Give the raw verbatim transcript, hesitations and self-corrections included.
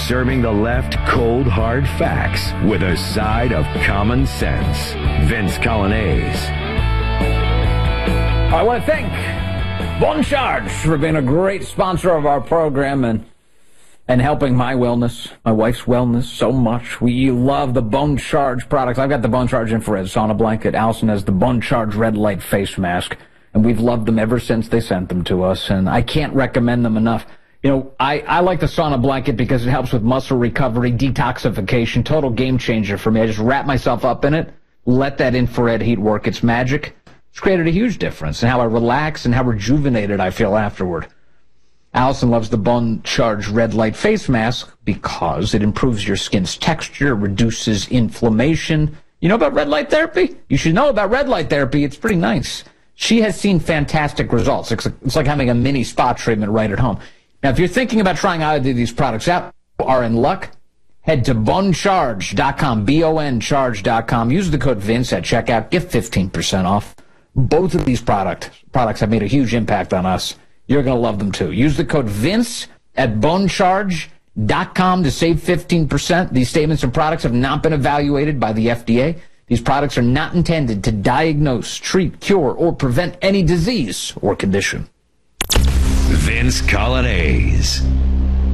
serving the left cold, hard facts with a side of common sense. Vince Coglianese. I want to thank Bon Charge for being a great sponsor of our program and and helping my wellness, my wife's wellness so much. We love the Bon Charge products. I've got the Bon Charge infrared sauna blanket. Allison has the Bon Charge red light face mask, and we've loved them ever since they sent them to us, and I can't recommend them enough. You know, I, I like the sauna blanket because it helps with muscle recovery, detoxification, total game changer for me. I just wrap myself up in it, let that infrared heat work its magic. It's created a huge difference in how I relax and how rejuvenated I feel afterward. Allison loves the Bon Charge red light face mask because it improves your skin's texture, reduces inflammation. You know about red light therapy? You should know about red light therapy. It's pretty nice. She has seen fantastic results. It's like, it's like having a mini spa treatment right at home. Now, if you're thinking about trying either of these products out, you are in luck. Head to bon charge dot com, B O N charge dot com. Use the code Vince at checkout. Get fifteen percent off. Both of these product, products have made a huge impact on us. You're going to love them, too. Use the code Vince at bon charge dot com to save fifteen percent. These statements and products have not been evaluated by the F D A. These products are not intended to diagnose, treat, cure, or prevent any disease or condition. Vince Coglianese.